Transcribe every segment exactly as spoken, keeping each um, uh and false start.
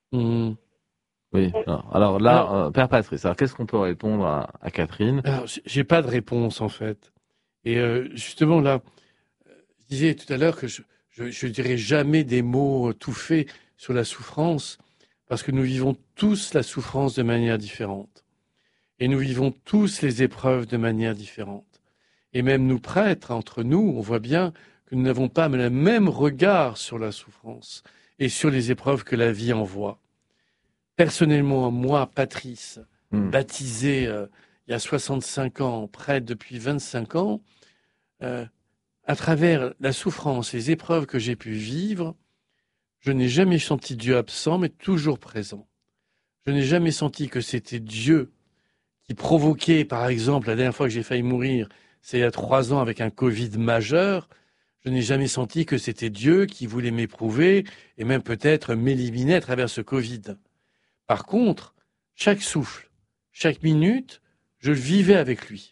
Mmh. Oui. Alors, alors là, Alors, euh, Père Patrice, alors qu'est-ce qu'on peut répondre à, à Catherine? alors j'ai j'ai pas de réponse en fait. Et euh, justement là, je disais tout à l'heure que je, je, je dirais jamais des mots tout faits sur la souffrance, parce que nous vivons tous la souffrance de manière différente. Et nous vivons tous les épreuves de manière différente. Et même nous prêtres, entre nous, on voit bien que nous n'avons pas le même regard sur la souffrance et sur les épreuves que la vie envoie. Personnellement, moi, Patrice, Hmm. baptisé euh, il y a soixante-cinq ans, prêtre depuis vingt-cinq ans, euh, à travers la souffrance, les épreuves que j'ai pu vivre, je n'ai jamais senti Dieu absent, mais toujours présent. Je n'ai jamais senti que c'était Dieu qui provoquait, par exemple, la dernière fois que j'ai failli mourir, c'est il y a trois ans avec un Covid majeur. Je n'ai jamais senti que c'était Dieu qui voulait m'éprouver et même peut-être m'éliminer à travers ce Covid. Par contre, chaque souffle, chaque minute, je vivais avec lui.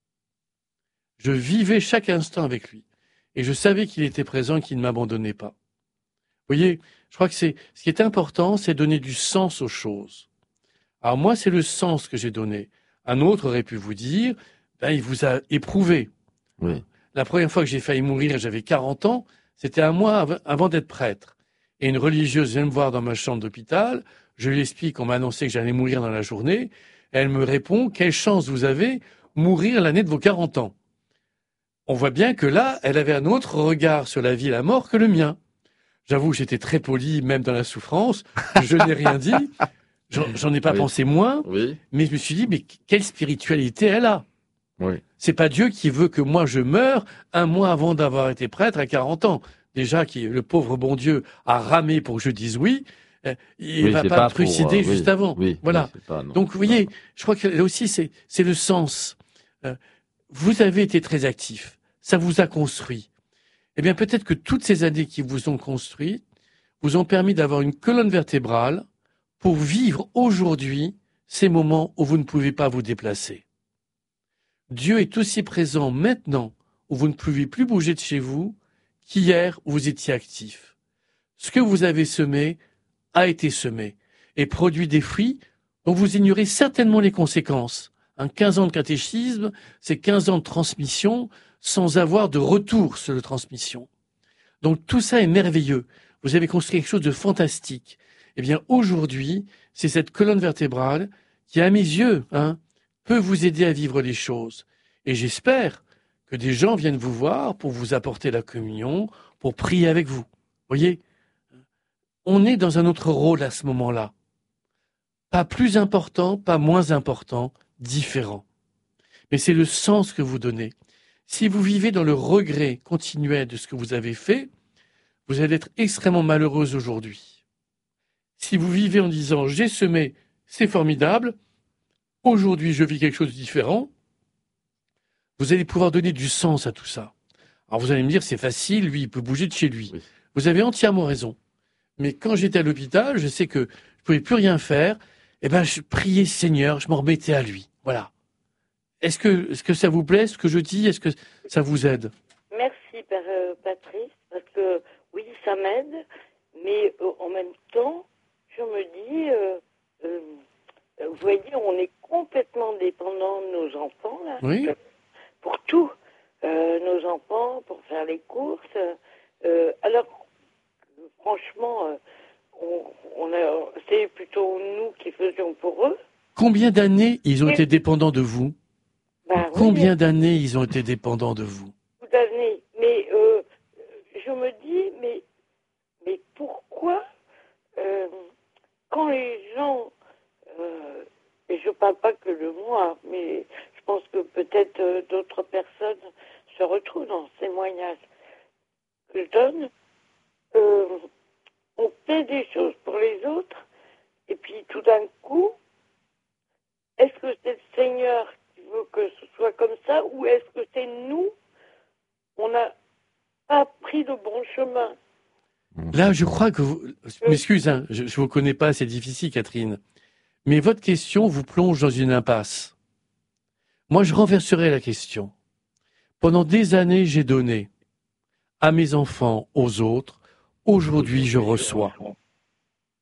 Je vivais chaque instant avec lui. Et je savais qu'il était présent, qu'il ne m'abandonnait pas. Vous voyez, je crois que c'est, ce qui est important, c'est donner du sens aux choses. Alors moi, c'est le sens que j'ai donné. Un autre aurait pu vous dire, ben, il vous a éprouvé. Hein. Oui. La première fois que j'ai failli mourir, j'avais quarante ans, c'était un mois av- avant d'être prêtre. Et une religieuse vient me voir dans ma chambre d'hôpital, je lui explique, on m'a annoncé que j'allais mourir dans la journée, et elle me répond, quelle chance vous avez, mourir l'année de vos quarante ans. On voit bien que là, elle avait un autre regard sur la vie et la mort que le mien. J'avoue que j'étais très poli, même dans la souffrance, je n'ai rien dit, j'en j'en ai pas Oui. pensé moins, Oui. mais je me suis dit, mais quelle spiritualité elle a. Oui. C'est pas Dieu qui veut que moi je meure un mois avant d'avoir été prêtre à quarante ans. Déjà, qui, le pauvre bon Dieu a ramé pour que je dise oui, euh, il Oui, va c'est pas me pas pour. euh, trucider juste oui. avant. Oui. Oui. Voilà. C'est pas. Non. Donc, vous C'est pas. voyez, je crois que là aussi, c'est, c'est le sens. Euh, vous avez été très actif. Ça vous a construit. Eh bien, peut-être que toutes ces années qui vous ont construit vous ont permis d'avoir une colonne vertébrale pour vivre aujourd'hui ces moments où vous ne pouvez pas vous déplacer. Dieu est aussi présent maintenant où vous ne pouvez plus bouger de chez vous qu'hier où vous étiez actif. Ce que vous avez semé a été semé et produit des fruits dont vous ignorez certainement les conséquences. Un quinze ans de catéchisme, c'est quinze ans de transmission sans avoir de retour sur la transmission. Donc tout ça est merveilleux. Vous avez construit quelque chose de fantastique. Eh bien aujourd'hui, c'est cette colonne vertébrale qui, à mes yeux, hein, peut vous aider à vivre les choses. Et j'espère que des gens viennent vous voir pour vous apporter la communion, pour prier avec vous. Voyez, on est dans un autre rôle à ce moment-là. Pas plus important, pas moins important, différent. Mais c'est le sens que vous donnez. Si vous vivez dans le regret continuel de ce que vous avez fait, vous allez être extrêmement malheureuse aujourd'hui. Si vous vivez en disant j'ai semé, c'est formidable, aujourd'hui je vis quelque chose de différent, vous allez pouvoir donner du sens à tout ça. Alors vous allez me dire c'est facile, lui il peut bouger de chez lui. Oui. Vous avez entièrement raison. Mais quand j'étais à l'hôpital, je sais que je pouvais plus rien faire, et ben je priais le Seigneur, je m'en remettais à lui. Voilà. Est-ce que, est-ce que ça vous plaît ce que je dis? Est-ce que ça vous aide? Merci, Père euh, Patrice, parce que oui, ça m'aide, mais euh, en même temps, je me dis, euh, euh, vous voyez, on est complètement dépendant de nos enfants, là, Oui. pour tout. Euh, nos enfants, pour faire les courses. Euh, alors, franchement, euh, on, on a, c'est plutôt nous qui faisions pour eux. Combien d'années ils ont Et, été dépendants de vous? ben oui, Combien d'années ils ont été dépendants de vous? tout à fait. Mais euh, je me dis, mais, mais pourquoi euh, quand les gens, euh, et je ne parle pas que de moi, mais je pense que peut-être euh, d'autres personnes se retrouvent dans ces témoignages que je donne, euh, on fait des choses pour les autres, et puis tout d'un coup, est-ce que c'est le Seigneur qui veut que ce soit comme ça, ou est-ce que c'est nous, on n'a pas pris le bon chemin? Là, je crois que vous... Je m'excuse, hein, je ne vous connais pas, c'est difficile, Catherine. Mais votre question vous plonge dans une impasse. Moi, je renverserai la question. Pendant des années, j'ai donné à mes enfants, aux autres. Aujourd'hui, je reçois.